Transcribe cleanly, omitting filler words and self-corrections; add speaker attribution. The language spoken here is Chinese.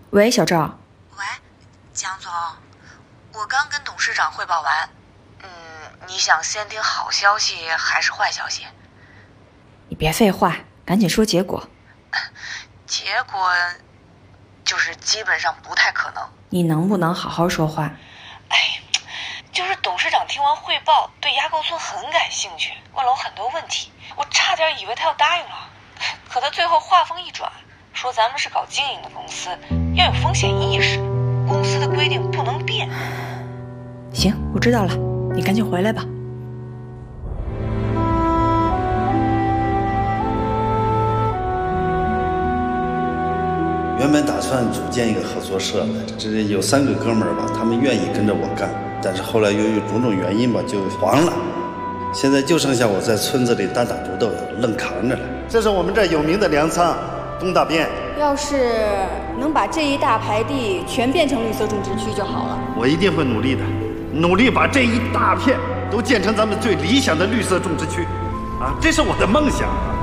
Speaker 1: 喂，小赵。
Speaker 2: 喂，江总，我刚跟董事长汇报完。你想先听好消息还是坏消息？
Speaker 1: 你别废话，赶紧说结果。
Speaker 2: 结果就是基本上不太可能。
Speaker 1: 你能不能好好说话？
Speaker 2: 就是董事长听完汇报，对牙膏村很感兴趣，问了我很多问题，我差点以为他要答应了，可他最后话锋一转，说咱们是搞经营的公司，要有风险意识，公司的规定不能变。
Speaker 1: 行，我知道了，你赶紧回来吧。
Speaker 3: 原本打算组建一个合作社的，这有3个哥们儿吧，他们愿意跟着我干，但是后来由于种种原因吧，就黄了。现在就剩下我在村子里单打独斗，愣扛着了。这是我们这有名的粮仓东大边，
Speaker 4: 要是能把这一大排地全变成绿色种植区就好了。
Speaker 3: 我一定会努力的，努力把这一大片都建成咱们最理想的绿色种植区，啊，这是我的梦想。